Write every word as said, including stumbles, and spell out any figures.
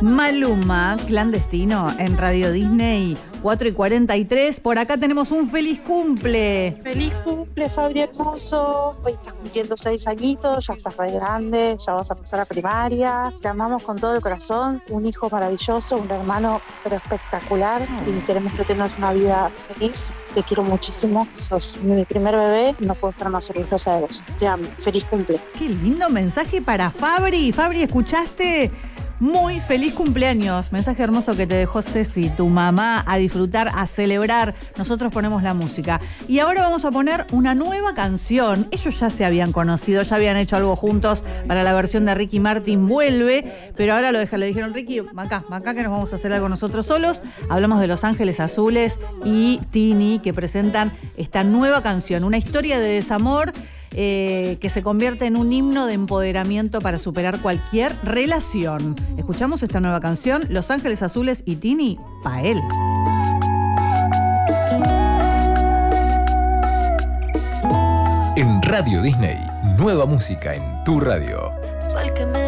Maluma, Clandestino, en Radio Disney, cuatro y cuarenta y tres. Por acá tenemos un feliz cumple. Feliz cumple, Fabri hermoso. Hoy estás cumpliendo seis añitos, ya estás re grande, ya vas a pasar a primaria. Te amamos con todo el corazón. Un hijo maravilloso, un hermano pero espectacular. Y queremos que tengas una vida feliz. Te quiero muchísimo. Sos mi primer bebé. No puedo estar más orgullosa de vos. Te amo. Feliz cumple. Qué lindo mensaje para Fabri. Fabri, ¿escuchaste? Muy feliz cumpleaños. Mensaje hermoso que te dejó Ceci, tu mamá, a disfrutar, a celebrar. Nosotros ponemos la música. Y ahora vamos a poner una nueva canción. Ellos ya se habían conocido, ya habían hecho algo juntos para la versión de Ricky Martin Vuelve, pero ahora lo deja, le dijeron, Ricky, acá, acá que nos vamos a hacer algo nosotros solos. Hablamos de Los Ángeles Azules y Tini, que presentan esta nueva canción, una historia de desamor Eh, que se convierte en un himno de empoderamiento para superar cualquier relación. Escuchamos esta nueva canción, Los Ángeles Azules y Tini, pa' él. En Radio Disney, nueva música en tu radio.